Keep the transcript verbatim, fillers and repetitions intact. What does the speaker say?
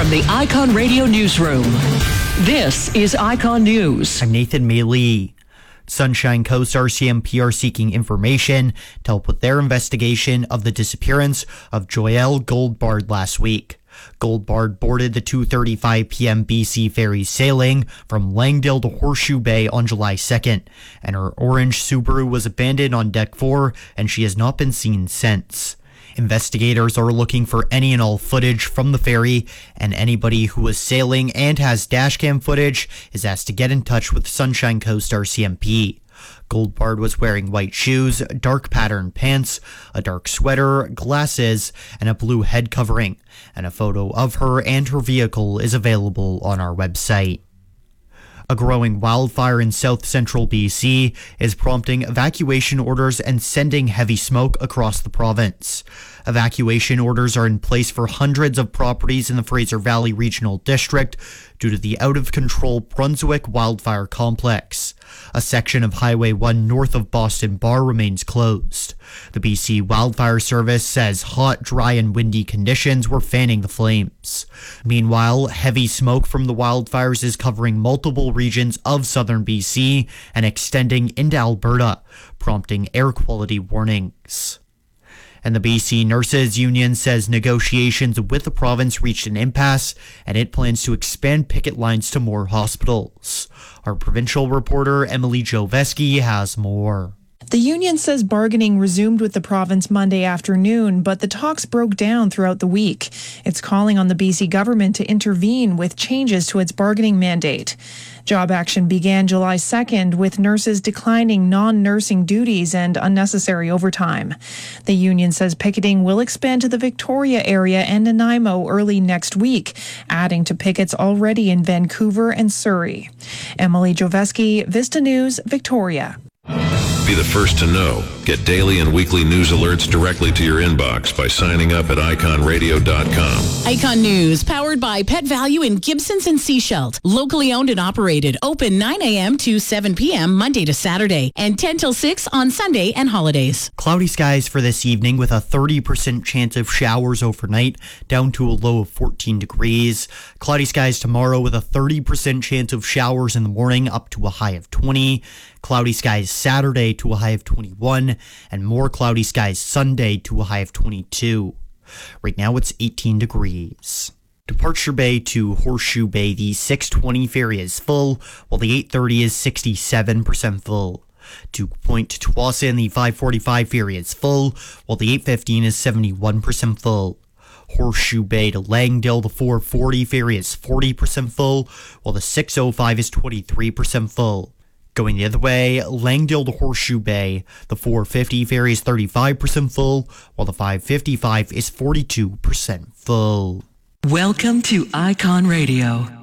From the Icon Radio Newsroom, this is Icon News. I'm Nathan Maylee. Sunshine Coast R C M P are seeking information to help with their investigation of the disappearance of Joelle Goldbard last week. Goldbard boarded the two thirty-five p.m. B C ferry sailing from Langdale to Horseshoe Bay on July second, and her orange Subaru was abandoned on deck four, and she has not been seen since. Investigators are looking for any and all footage from the ferry, and anybody who was sailing and has dashcam footage is asked to get in touch with Sunshine Coast R C M P. Goldbard was wearing white shoes, dark patterned pants, a dark sweater, glasses, and a blue head covering, and a photo of her and her vehicle is available on our website. A growing wildfire in south central B C is prompting evacuation orders and sending heavy smoke across the province. Evacuation orders are in place for hundreds of properties in the Fraser Valley Regional District due to the out-of-control Brunswick wildfire complex. A section of Highway one north of Boston Bar remains closed. The B C Wildfire Service says hot, dry, and windy conditions were fanning the flames. Meanwhile, heavy smoke from the wildfires is covering multiple regions of southern B C and extending into Alberta, prompting air quality warnings. And the B C Nurses Union says negotiations with the province reached an impasse, and it plans to expand picket lines to more hospitals. Our provincial reporter Emily Joveski has more. The union says bargaining resumed with the province Monday afternoon, but the talks broke down throughout the week. It's calling on the B C government to intervene with changes to its bargaining mandate. Job action began July second with nurses declining non-nursing duties and unnecessary overtime. The union says picketing will expand to the Victoria area and Nanaimo early next week, adding to pickets already in Vancouver and Surrey. Emily Joveski, Vista News, Victoria. Be the first to know. Get daily and weekly news alerts directly to your inbox by signing up at icon radio dot com. Icon News, powered by Pet Value in Gibsons and Seashelt. Locally owned and operated. Open nine a.m. to seven p.m. Monday to Saturday and ten till six on Sunday and holidays. Cloudy skies for this evening with a thirty percent chance of showers overnight, down to a low of fourteen degrees. Cloudy skies tomorrow with a thirty percent chance of showers in the morning, up to a high of twenty. Cloudy skies Saturday to a high of twenty-one, and more cloudy skies Sunday to a high of twenty-two. Right now it's eighteen degrees. Departure Bay to Horseshoe Bay, the six twenty ferry is full, while the eight thirty is sixty-seven percent full. To Point to Tuason, the five forty-five ferry is full, while the eight fifteen is seventy-one percent full. Horseshoe Bay to Langdale, the four forty ferry is forty percent full, while the six oh five is twenty-three percent full. Going the other way, Langdale to Horseshoe Bay, the four fifty ferry is thirty-five percent full, while the five fifty-five is forty-two percent full. Welcome to Icon Radio.